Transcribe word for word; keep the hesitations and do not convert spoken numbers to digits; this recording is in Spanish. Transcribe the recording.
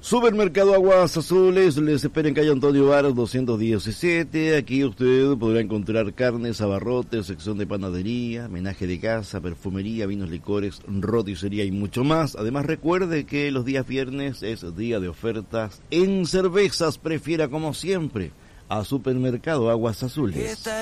Supermercado Aguas Azules, les espera en calle Antonio Varas doscientos diecisiete. Aquí usted podrá encontrar carnes, abarrotes, sección de panadería, menaje de casa, perfumería, vinos, licores, roticería y mucho más. Además, recuerde que los días viernes es día de ofertas en cervezas. Prefiera, como siempre, a Supermercado Aguas Azules.